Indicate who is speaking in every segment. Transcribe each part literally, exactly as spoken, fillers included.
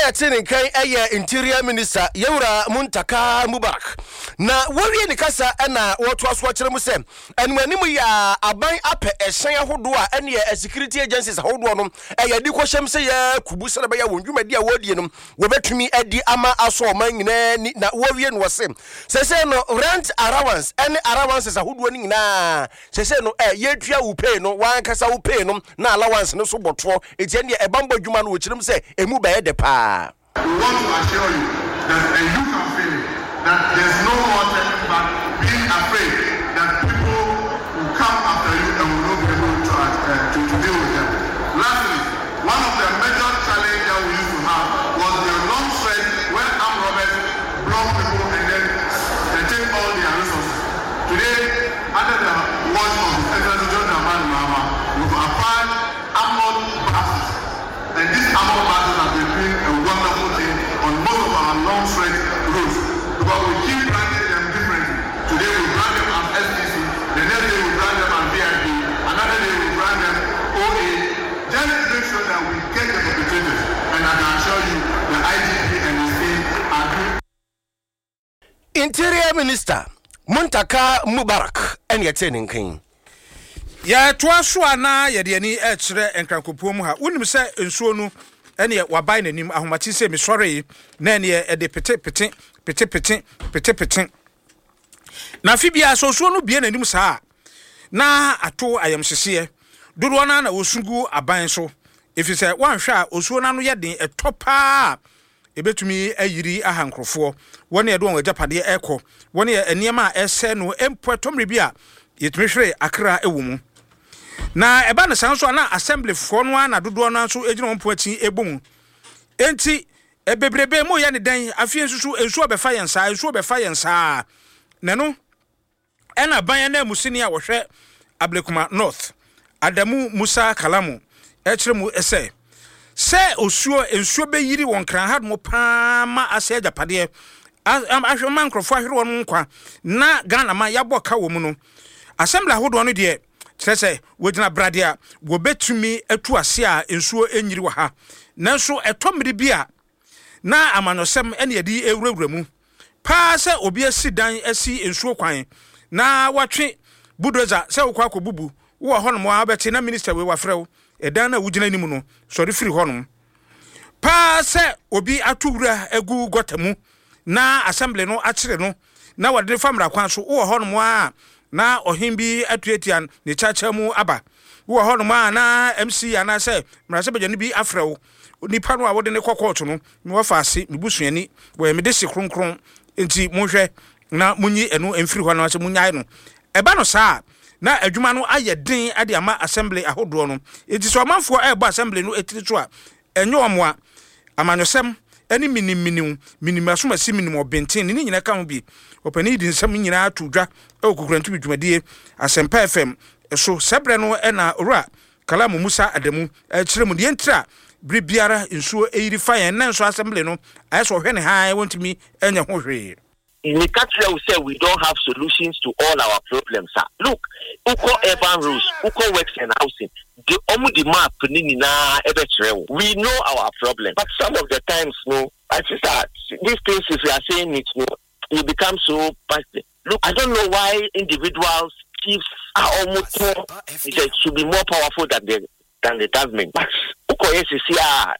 Speaker 1: yɛtene kan ɛyɛ interior minister Yewura Muntaka Mubarak na wɔwie ne kasa ɛna wɔto aso akyerɛ mu sɛ ɛnumanimu ya aban apɛ ɛhyɛn ahodoɔ a ɛne ɛ security agencies ahodoɔ no ɛyɛ di kɔhyɛm sɛ yɛ kubu sɛ bɛyɛ wɔn dwumadi a wɔdie no wɔbɛtumi adi ama aso ɔman nyinaa na wɔwie no wɔse sɛsɛ no rent allowance ɛne allowances ahodoɔ no nyinaa sɛsɛ no ɛ yɛtua wo pay no wankasa wo pay no na allowance no so bɔtoɔ ɛtiɛ ne ɛbambɔ dwuma no wɔkyerɛm sɛ emu bɛyɛ de pa.
Speaker 2: We want to assure you that and you can feel it, that there's no more turning back, being afraid that people will come after you and will not be able to, uh, to, to deal with them. Lastly, one of the major challenges that we used to have was the long stretch when armed robbers block people and then they take all their resources. Today, under the watch of the Excellency John Dramani Mahama, we've acquired armored buses, and these armored buses have been doing a wonderful thing on most of our long stretch roads because we keep branding them differently. Today we brand them as S P C, the next day we brand them as V I P, another day we brand them O A, just to make sure that we get the perpetrators. And I can assure you the I G P and his team are doing.
Speaker 1: Interior Minister Muntaka Mubarak and Yatenin King.
Speaker 3: Ya twaso ana ye de ani e kire enkrankopom ha wonim se ensuo no ene wabai nanim ahomachi se me sori na ene e de pete pete pete pete pete pete na fibia so suo no bie nanim saa na ato ayamsese dodo na na osungu aban so efi se wanhwa a osuo na no ye den etopa ebetumi ayiri ahankrofo woni e do won agapade ekọ woni eniema a ese no empotomre bia yetumi hwere akra ewumu na eba ne sanso na assembly fo no na dodo no so ejina won poati ebum enti ebebrebe mo ya ne dan afie nsusu ensu obefa yensa ensu obefa yensa ne no ena ban na musini a wo hwe Ablekuma North Adamu Musa Kalamu e kire mu ese se osuo ensuo be yiri won kran had mo pa ma ase agapade ahwe mankrofo ahwe won nkwa na Ghana ma yabo ka wo mu no assembly ahodo no de kyerese wogina bradia wo betumi atu ase a ensuo enyiri wa ha nanso etomri bia na amanosem ene yedi ewurawura mu pa se obi asi dan asi ensuo kwan na watwe budoza se wokwa akobubu wo honom wa beti na minister we wafrew edan na wugina nimu no sori firi honom pa se obi atowura egu gotamu na assembly no akire no na wade famra kwan so wo honom a na ohimbi atuetian ne chacha mu aba wo honom a na M C ana se mrase bejani bi afrew nipa no a wode ne kokkoto no me wafaase me busuani wo me desi kronkron enti monhwe na munyi eno emfiri ho na se munyai no eba no saa na adwuma no aye den ade ama assembly ahodo no enti so amanfo e ba assembly no etiri so a enyo omoa amanyosem eni minim minim minim asoma si minim obenten ni nyina ka ho bi opani di nsam nyina atudwa e okukurantu bidwumadie Asempa F M so sebre no e na ora Kalamu Musa Adamu e kire mu de ntra bribiara nsuo eyiri fayen na nso assembly no ayeso hwe ne han wontimi enya ho hwe.
Speaker 4: In the country, we say we don't have solutions to all our problems. Sir. Look, Uko urban rules, Uko works and housing. The omu the map na ever we know our problem, but some of the times, no, I just that these things, if you are saying it, no, you become so passive. Look, I don't know why individuals, chiefs, are almost more. It should be more powerful than the than the government. But Uko S C R,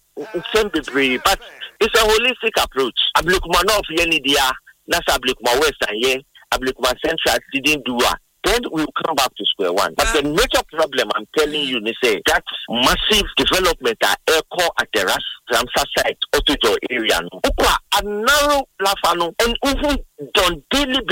Speaker 4: but it's a holistic approach. Ablekuma North, Yenidia. That's Ablekuma West and yeah, Ablekuma Central didn't do that. Then we'll come back to square one. But the major problem I'm telling you, they say that massive development at Echo at the Ras Ramsar site, Otojo area, no. A narrow lafano and even done daily